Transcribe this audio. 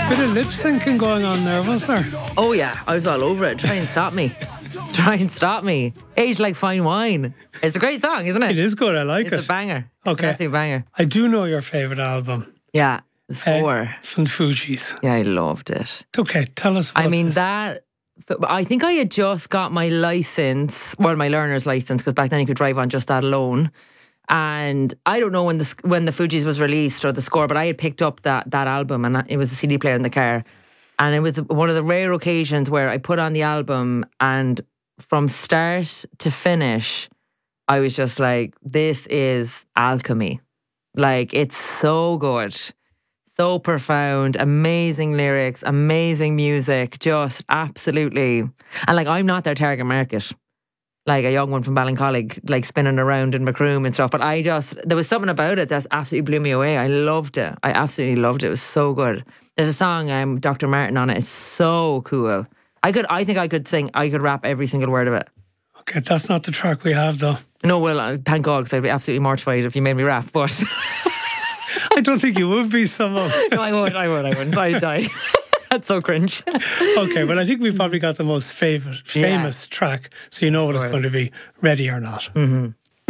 Bit of lip syncing going on there, was there? Oh yeah, I was all over it. Try and stop me. Try and stop me. Aged like fine wine. It's a great song, isn't it? It is good, I like It's it. a banger. Okay. It's an absolute banger. I do know your favourite album. Yeah, the score. From Fugees. Yeah, I loved it. Okay, tell us about I mean, this. I think I had just got my license, well, my learner's license, because back then you could drive on just that alone. And I don't know when the Fugees was released or the score, but I had picked up that album, and it was a CD player in the car. And it was one of the rare occasions where I put on the album, and from start to finish, I was just like, this is alchemy. Like, it's so good. So profound, amazing lyrics, amazing music, just absolutely. And like, I'm not their target market. Like a young one from Ballincollig, like spinning around in Macroom and stuff. But there was something about it that absolutely blew me away. I loved it. I absolutely loved it. It was so good. There's a song, Dr. Martin on it. It's so cool. I think I could rap every single word of it. Okay, that's not the track we have though. No, well, thank God, because I'd be absolutely mortified if you made me rap, but... I don't think you would be someone. No, I wouldn't. I'd die. That's so cringe. Okay, well, I think we've probably got the most famous track, so you know what it's going to be, Ready or Not. Mm-hmm.